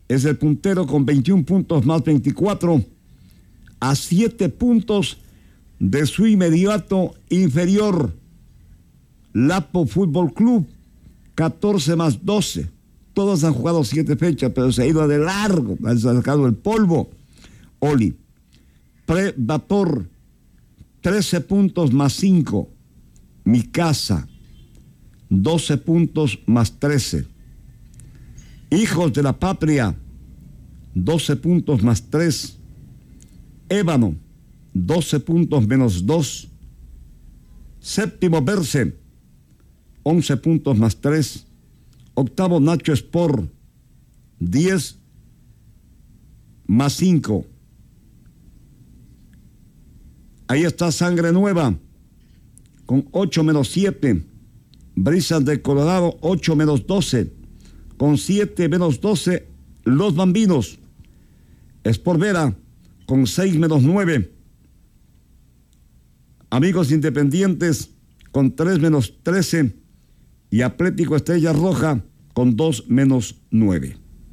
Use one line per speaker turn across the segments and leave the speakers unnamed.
es el puntero con 21 puntos más 24, a 7 puntos de su inmediato inferior, Lapo Fútbol Club, 14 más 12. Todos han jugado 7 fechas, pero se ha ido de largo, han sacado el polvo. Oli, Predator, 13 puntos más 5. Mi Casa, 12 puntos más 13. Hijos de la Patria, 12 puntos más 3. Ébano, 12 puntos menos 2. Séptimo Berce, 11 puntos más 3. Octavo Nacho Sport, 10 más 5. Ahí está Sangre Nueva, con 8 menos 7. Brisas de Colorado, 8 menos 12. Con 7 menos 12, Los Bambinos. Sport Vera, con 6 menos 9. Amigos Independientes, con 3 menos 13. Y Atlético Estrella Roja, con 2 menos 9.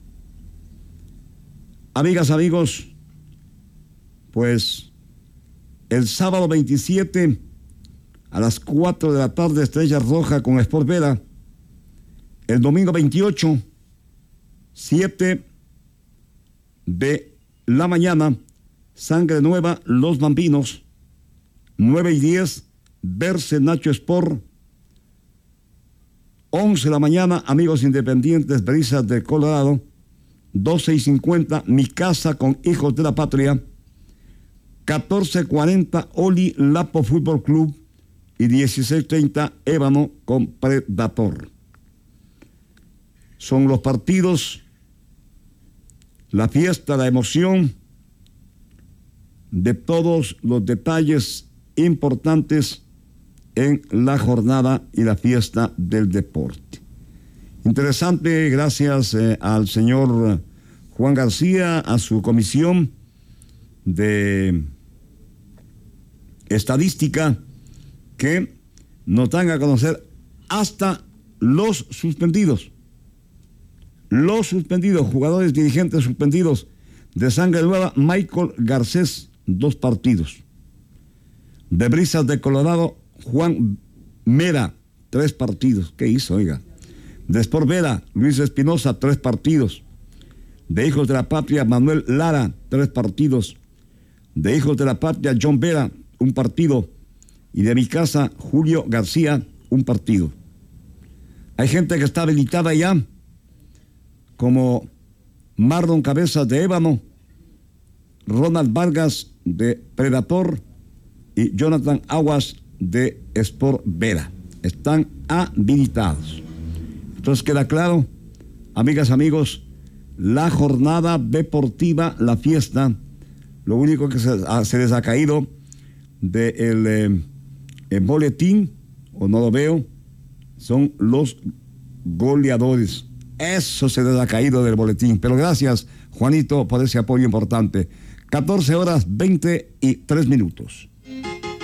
Amigas, amigos, pues el sábado 27 a las 4 de la tarde, Estrella Roja con Sport Vera. El domingo 28, 7 de la mañana, Sangre Nueva, Los Bambinos. 9 y 10, Berce Nacho Sport. 11 de la mañana, Amigos Independientes, Brisas de Colorado. 12 y 50, Mi Casa con Hijos de la Patria. 14:40, Oli Lapo Fútbol Club. Y 16:30, Ébano con Predator. Son los partidos, la fiesta, la emoción de todos los detalles importantes en la jornada y la fiesta del deporte. Interesante, gracias al señor Juan García, a su comisión de estadística, que nos dan a conocer hasta los suspendidos. Los suspendidos, jugadores, dirigentes suspendidos de Sangre Nueva: Michael Garcés, 2 partidos. De Brisas de Colorado, Juan Mera, 3 partidos. ¿Qué hizo, oiga? De Sport Vera, Luis Espinosa, 3 partidos. De Hijos de la Patria, Manuel Lara, 3 partidos. De Hijos de la Patria, John Vera, 1 partido. Y de Mi Casa, Julio García, 1 partido. Hay gente que está habilitada ya, como Marlon Cabezas de Ébano, Ronald Vargas de Predator y Jonathan Aguas de Sport Vera. Están habilitados. Entonces queda claro, amigas, amigos, la jornada deportiva, la fiesta, lo único que se les ha caído del boletín, o no lo veo, son los goleadores. Eso se les ha caído del boletín. Pero gracias, Juanito, por ese apoyo importante. 14:23 minutos.